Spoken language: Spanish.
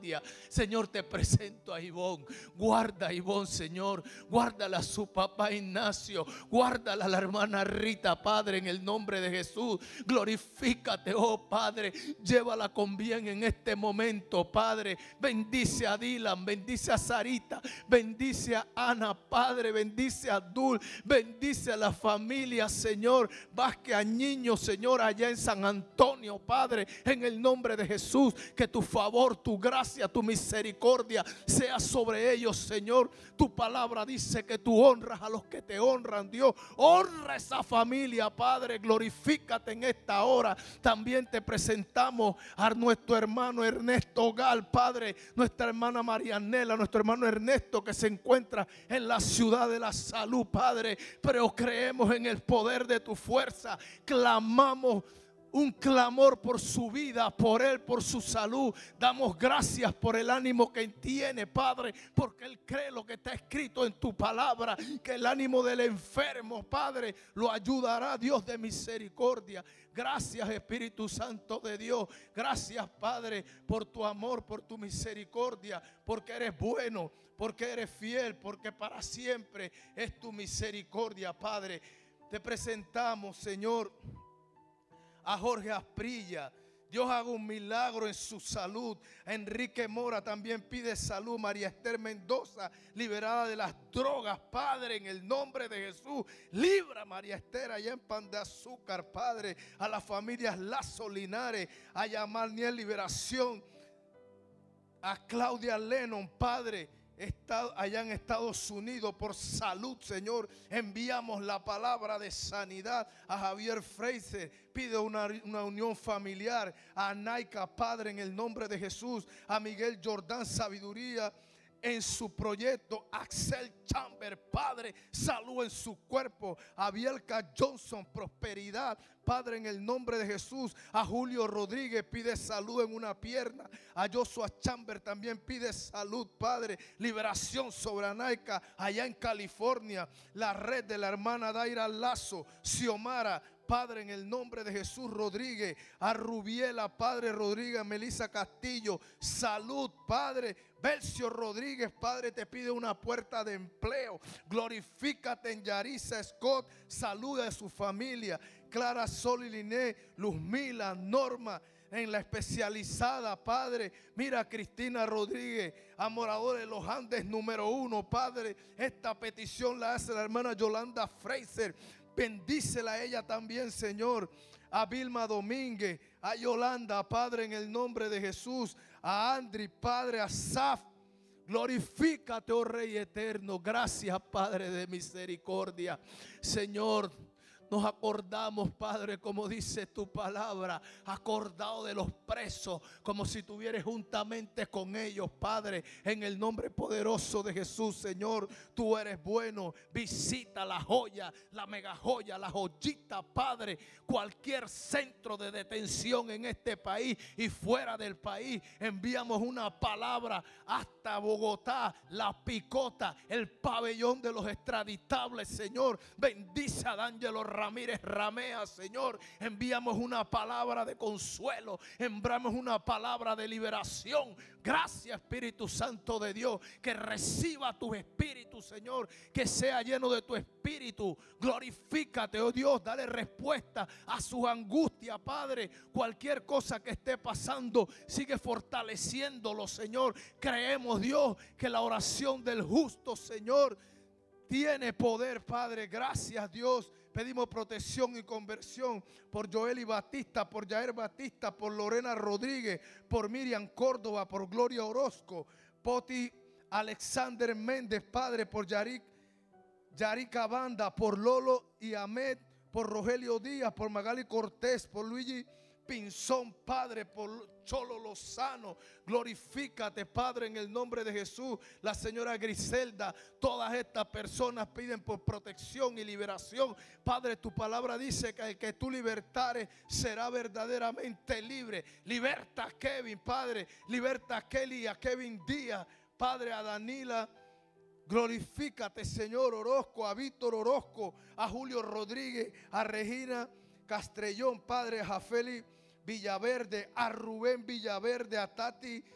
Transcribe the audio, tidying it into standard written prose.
misericordia. Señor, te presento a Ivonne. Guarda a Ivonne, Señor. Guárdala a su papá Ignacio. Guárdala a la hermana Rita, Padre, en el nombre de Jesús. Glorifícate, oh Padre. Llévala con bien en este momento, Padre. Bendice a Dylan, bendice a Sarita, bendice a Ana, Padre. Bendice a Dul, bendice a la familia, Señor. Vázquez a niños, Señor, allá en San Antonio, Padre, en el nombre de Jesús. Que tu favor, tu gracia, tu misericordia sea sobre ellos, Señor. Tu palabra dice que tú honras a los que te honran, Dios. Honra esa familia, Padre. Glorifícate en esta hora. También te presentamos a nuestro hermano Ernesto Gal, Padre. Nuestra hermana Marianela, nuestro hermano Ernesto, que se encuentra en la ciudad de la salud, Padre. Pero creemos en el poder de tu fuerza. Clamamos un clamor por su vida, por él, por su salud. Damos gracias por el ánimo que tiene, Padre, porque él cree lo que está escrito en tu palabra, que el ánimo del enfermo, Padre, lo ayudará Dios de misericordia. Gracias, Espíritu Santo de Dios. Gracias, Padre, por tu amor, por tu misericordia, porque eres bueno, porque eres fiel, porque para siempre es tu misericordia, Padre. Te presentamos, Señor, a Jorge Asprilla. Dios haga un milagro en su salud. Enrique Mora también pide salud. María Esther Mendoza, liberada de las drogas, Padre, en el nombre de Jesús. Libra a María Esther allá en Pan de Azúcar, Padre. A las familias Lazo Linares, a Yamarniel, liberación. A Claudia Lennon, Padre, allá en Estados Unidos, por salud, Señor. Enviamos la palabra de sanidad. A Javier Fraser pide una unión familiar. A Naika, Padre, en el nombre de Jesús. A Miguel Jordán, sabiduría en su proyecto. Axel Chamber, Padre, salud en su cuerpo. A Bielka Johnson, prosperidad, Padre, en el nombre de Jesús. A Julio Rodríguez pide salud en una pierna. A Joshua Chamber también pide salud, Padre. Liberación sobre Anaika allá en California. La red de la hermana Daira Lazo, Xiomara, Padre, en el nombre de Jesús Rodríguez. A Rubiela, Padre Rodríguez. Melissa Castillo, salud, Padre. Belcio Rodríguez, Padre, te pide una puerta de empleo. Glorifícate en Yarisa Scott, saluda a su familia. Clara Sol y Liné, Luzmila, Norma, en la especializada, Padre. Mira a Cristina Rodríguez, a Moradores de los Andes número 1, Padre. Esta petición la hace la hermana Yolanda Fraser. Bendícela a ella también, Señor. A Vilma Domínguez, a Yolanda, Padre, en el nombre de Jesús. A Andri, Padre, a Saf. Glorifícate, oh Rey eterno. Gracias, Padre de misericordia. Señor, nos acordamos, Padre, como dice tu palabra, acordado de los presos, como si estuvieras juntamente con ellos, Padre, en el nombre poderoso de Jesús. Señor, tú eres bueno. Visita la joya, la mega joya, la joyita, Padre, cualquier centro de detención en este país y fuera del país. Enviamos una palabra hasta Bogotá, La Picota, el pabellón de los extraditables, Señor. Bendice a D'Angelo Ramírez Ramea, Señor. Enviamos una palabra de consuelo, enviamos una palabra de liberación. Gracias, Espíritu Santo de Dios, que reciba tu Espíritu, Señor, que sea lleno de tu Espíritu. Glorifícate, oh Dios, dale respuesta a sus angustias, Padre. Cualquier cosa que esté pasando, sigue fortaleciéndolo, Señor. Creemos, Dios, que la oración del justo, Señor, tiene poder, Padre. Gracias, Dios. Pedimos protección y conversión por Joely Batista, por Jair Batista, por Lorena Rodríguez, por Miriam Córdoba, por Gloria Orozco, Poti Alexander Méndez, Padre, por Yarika Banda, por Lolo y Ahmed, por Rogelio Díaz, por Magali Cortés, por Luigi Pinzón, Padre, por Cholo Lozano. Glorifícate, Padre, en el nombre de Jesús. La señora Griselda, todas estas personas piden por protección y liberación. Padre, tu palabra dice que el que tú libertares será verdaderamente libre. Liberta a Kevin, Padre. Liberta a Kelly y a Kevin Díaz, Padre, a Danila. Glorifícate, Señor. Orozco, a Víctor Orozco, a Julio Rodríguez, a Regina Castrellón, Padre, a Jafeli Villaverde, a Rubén Villaverde, a Tati